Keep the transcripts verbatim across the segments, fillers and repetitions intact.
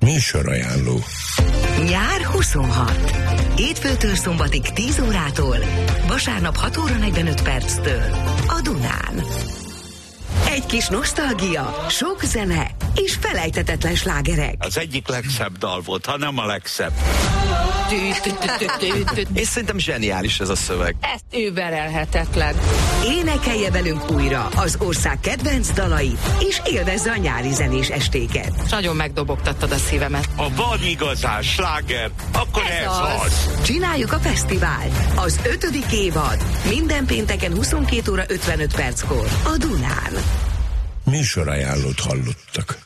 Műsorajánló. Nyár huszonhat. Hétfőtől szombatig tíz órától, vasárnap hat óra negyvenöt perctől a Dunán. Egy kis nosztalgia, sok zene és felejthetetlen slágerek. Az egyik legszebb dal volt, ha nem a legszebb. És szerintem zseniális ez a szöveg. Ez überelhetetlen. Énekelje velünk újra az ország kedvenc dalait, és élvezze a nyári zenés estéket. Nagyon megdobogtattad a szívemet. Ha van igazán sláger, akkor ez, ez az. az. Csináljuk a fesztivált. Az ötödik évad. Minden pénteken huszonkét óra ötvenöt perckor a Dunán. Műsorajánlót hallottak.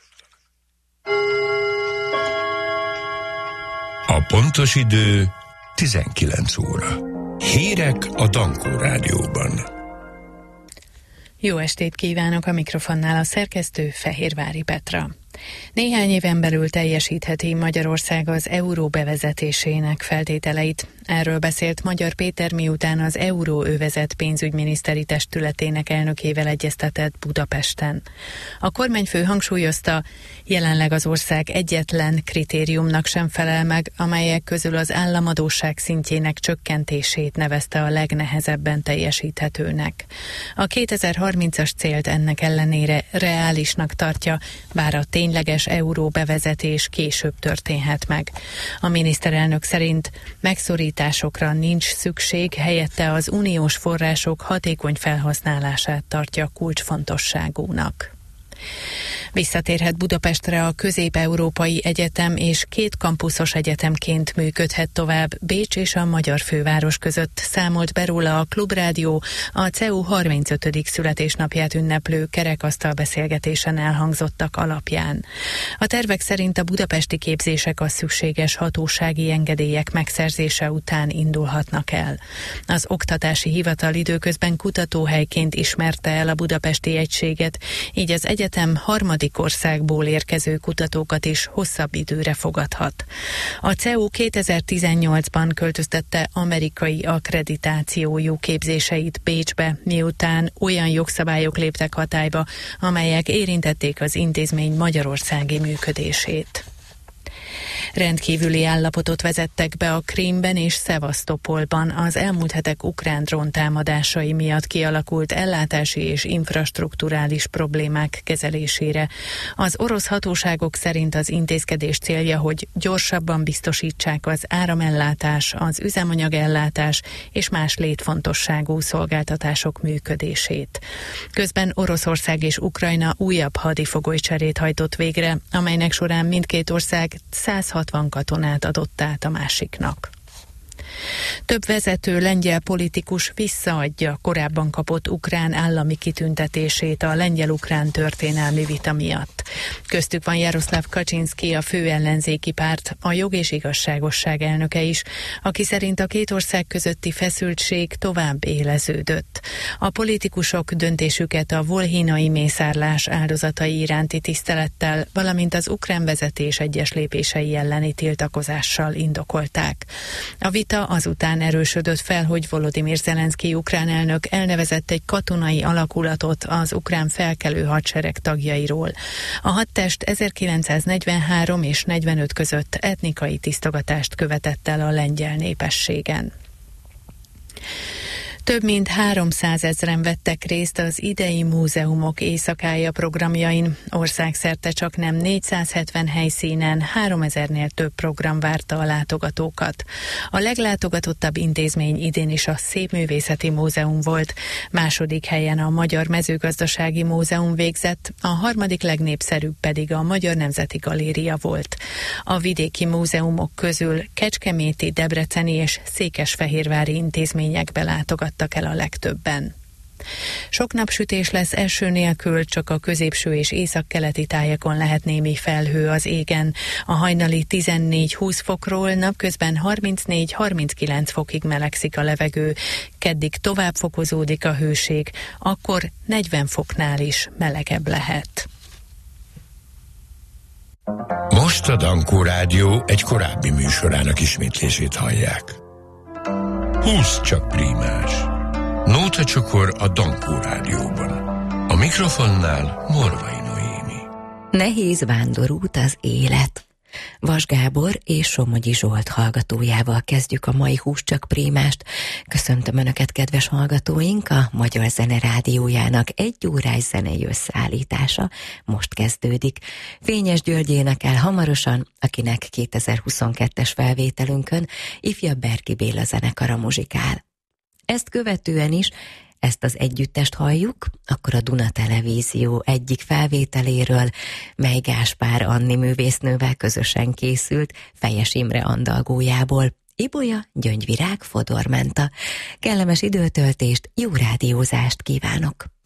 A pontos idő tizenkilenc óra. Hírek a Dankó Rádióban. Jó estét kívánok, a mikrofonnál a szerkesztő Fehérvári Petra. Néhány éven belül teljesítheti Magyarország az euró bevezetésének feltételeit. Erről beszélt Magyar Péter, miután az Euróövezet pénzügyminiszteri testületének elnökével egyeztetett Budapesten. A kormányfő hangsúlyozta, jelenleg az ország egyetlen kritériumnak sem felel meg, amelyek közül az államadósság szintjének csökkentését nevezte a legnehezebben teljesíthetőnek. A kétezer-harmincas célt ennek ellenére reálisnak tartja, bár a tényleges euró bevezetés később történhet meg. A miniszterelnök szerint megszorításokra nincs szükség, helyette az uniós források hatékony felhasználását tartja kulcsfontosságúnak. Visszatérhet Budapestre a Közép-Európai Egyetem, és két kampuszos egyetemként működhet tovább Bécs és a magyar főváros között, számolt be róla a Klubrádió a cé e u harmincötödik születésnapját ünneplő kerekasztal beszélgetésen elhangzottak alapján. A tervek szerint a budapesti képzések a szükséges hatósági engedélyek megszerzése után indulhatnak el. Az Oktatási Hivatal időközben kutatóhelyként ismerte el a budapesti egységet, így az egyetem harmadik országból érkező kutatókat is hosszabb időre fogadhat. A cé e u kétezer-tizennyolcban költöztette amerikai akkreditációjú képzéseit Bécsbe, miután olyan jogszabályok léptek hatályba, amelyek érintették az intézmény magyarországi működését. Rendkívüli állapotot vezettek be a Krímben és Szevasztopolban az elmúlt hetek ukrán dróntámadásai miatt kialakult ellátási és infrastrukturális problémák kezelésére. Az orosz hatóságok szerint az intézkedés célja, hogy gyorsabban biztosítsák az áramellátás, az üzemanyagellátás és más létfontosságú szolgáltatások működését. Közben Oroszország és Ukrajna újabb hadifogolycserét hajtott végre, amelynek során mindkét ország százhatvan katonát adott át a másiknak. Több vezető lengyel politikus visszaadja korábban kapott ukrán állami kitüntetését a lengyel-ukrán történelmi vita miatt. Köztük van Jaroszláv Kaczynszki, a fő ellenzéki párt, a Jog és Igazságosság elnöke is, aki szerint a két ország közötti feszültség tovább éleződött. A politikusok döntésüket a volhinai mészárlás áldozatai iránti tisztelettel, valamint az ukrán vezetés egyes lépései elleni tiltakozással indokolták. A vita azután erősödött fel, hogy Volodymyr Zelenszky ukrán elnök elnevezett egy katonai alakulatot az ukrán felkelő hadsereg tagjairól. A hadtest ezerkilencszáznegyvenhárom és negyvenöt között etnikai tisztogatást követett el a lengyel népességen. Több mint háromszázezren vettek részt az idei múzeumok éjszakája programjain. Országszerte csak nem négyszázhetven helyszínen háromezernél több program várta a látogatókat. A leglátogatottabb intézmény idén is a Szépművészeti Múzeum volt. Második helyen a Magyar Mezőgazdasági Múzeum végzett, a harmadik legnépszerűbb pedig a Magyar Nemzeti Galéria volt. A vidéki múzeumok közül kecskeméti, debreceni és székesfehérvári intézményekbe látogattak el a legtöbben. Sok napsütés lesz eső nélkül, csak a középső és északkeleti tájakon lehet némi felhő az égen. A hajnali tizennégy-húsz fokról napközben harmincnégy-harminckilenc fokig melegszik a levegő, keddig tovább fokozódik a hőség, akkor negyven foknál is melegebb lehet. Most a Dankó Rádió egy korábbi műsorának ismétlését hallják. Húsz csak prímás. Nóta csokor a Dankó Rádióban. A mikrofonnál Morvai Noémi. Nehéz vándorút az élet. Vas Gábor és Somogyi Zsolt hallgatójával kezdjük a mai Húscsak Prímást. Köszöntöm Önöket, kedves hallgatóink! A Magyar Zene Rádiójának egy órás zenei összeállítása most kezdődik. Fényes György énekel hamarosan, akinek kétezer-huszonkettes felvételünkön ifjabb Berki Béla zenekara muzsikál. Ezt követően is ezt az együttest halljuk, akkor a Duna Televízió egyik felvételéről, mely Gáspár Anni művésznővel közösen készült, Fejes Imre andalgójából. Ibolya, Gyöngyvirág, Fodormenta. Kellemes időtöltést, jó rádiózást kívánok!